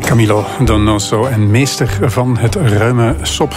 Camilo Donoso en meester van het ruime sop.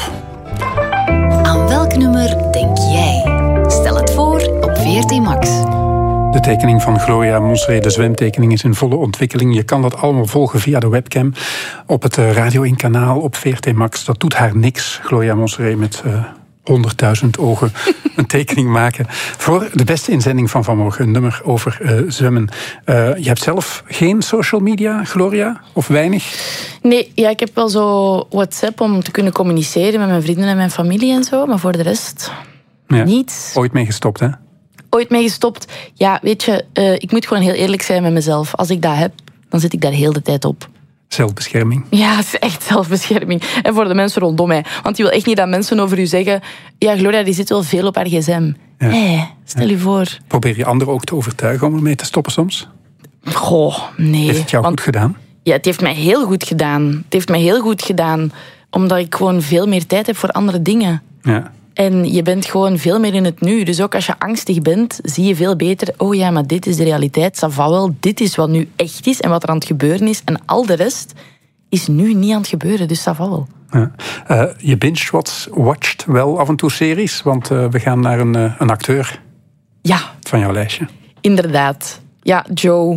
Aan welk nummer denk jij? Stel het voor op VRT Max. De tekening van Gloria Monserrat, de zwemtekening, is in volle ontwikkeling. Je kan dat allemaal volgen via de webcam op het Radio 1-kanaal op VRT Max. Dat doet haar niks, Gloria Monserrat met 100.000 ogen een tekening maken voor de beste inzending van vanmorgen. Een nummer over zwemmen. Je hebt zelf geen social media, Gloria? Of weinig? Nee, ja, ik heb wel zo WhatsApp om te kunnen communiceren met mijn vrienden en mijn familie en zo. Maar voor de rest niets. Ooit mee gestopt, hè? Ooit mee gestopt. Ja, weet je, ik moet gewoon heel eerlijk zijn met mezelf. Als ik dat heb, dan zit ik daar heel de tijd op. Zelfbescherming. Ja, het is echt zelfbescherming. En voor de mensen rondom mij. Want je wil echt niet dat mensen over u zeggen... Ja, Gloria, die zit wel veel op haar gsm. Ja. Nee, stel je voor. Probeer je anderen ook te overtuigen om ermee te stoppen soms? Goh, nee. Heeft het jou goed gedaan? Ja, het heeft mij heel goed gedaan. Het heeft mij heel goed gedaan. Omdat ik gewoon veel meer tijd heb voor andere dingen. Ja. En je bent gewoon veel meer in het nu. Dus ook als je angstig bent, zie je veel beter... Oh ja, maar dit is de realiteit. Ça va wel. Dit is wat nu echt is en wat er aan het gebeuren is. En al de rest is nu niet aan het gebeuren. Dus ça va wel. Ja. Je binge-watcht wel af en toe series. Want we gaan naar een acteur van jouw lijstje. Inderdaad. Ja, Joe.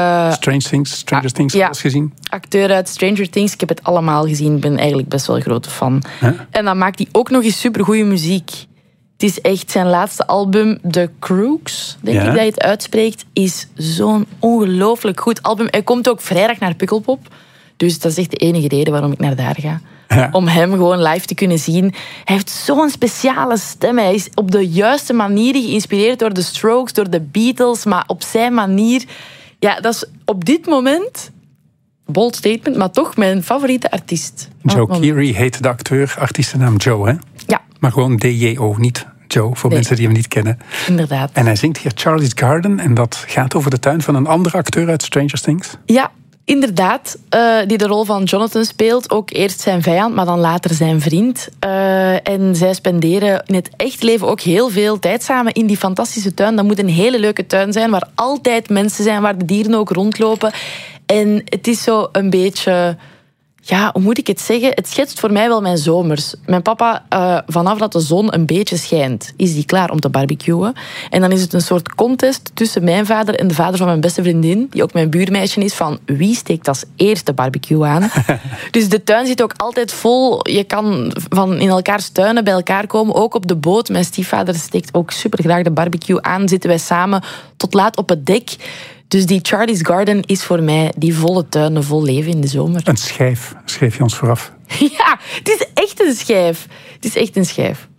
Stranger Things, alles gezien? Acteur uit Stranger Things. Ik heb het allemaal gezien. Ik ben eigenlijk best wel een grote fan. En dan maakt hij ook nog eens supergoeie muziek. Het is echt zijn laatste album, The Crooks, denk ik dat je het uitspreekt, is zo'n ongelooflijk goed album. Hij komt ook vrijdag naar Pukkelpop. Dus dat is echt de enige reden waarom ik naar daar ga. Ja. Om hem gewoon live te kunnen zien. Hij heeft zo'n speciale stem. Hij is op de juiste manier geïnspireerd door de Strokes, door de Beatles, maar op zijn manier. Ja, dat is op dit moment, bold statement, maar toch mijn favoriete artiest. Joe Keery heet de acteur, artiestennaam Joe, hè? Ja. Maar gewoon D-J-O, niet Joe, voor mensen die hem niet kennen. Inderdaad. En hij zingt hier Charlie's Garden en dat gaat over de tuin van een andere acteur uit Stranger Things. Ja. Inderdaad, die de rol van Jonathan speelt. Ook eerst zijn vijand, maar dan later zijn vriend. En zij spenderen in het echt leven ook heel veel tijd samen in die fantastische tuin. Dat moet een hele leuke tuin zijn, waar altijd mensen zijn, waar de dieren ook rondlopen. En het is zo een beetje... Ja, hoe moet ik het zeggen? Het schetst voor mij wel mijn zomers. Mijn papa, vanaf dat de zon een beetje schijnt, is die klaar om te barbecuen. En dan is het een soort contest tussen mijn vader en de vader van mijn beste vriendin, die ook mijn buurmeisje is, van wie steekt als eerste barbecue aan. Dus de tuin zit ook altijd vol. Je kan van in elkaars tuinen bij elkaar komen, ook op de boot. Mijn stiefvader steekt ook supergraag de barbecue aan. Zitten wij samen tot laat op het dek. Dus die Charlie's Garden is voor mij die volle tuin, vol leven in de zomer. Een schijf, schreef je ons vooraf. Ja, het is echt een schijf. Het is echt een schijf.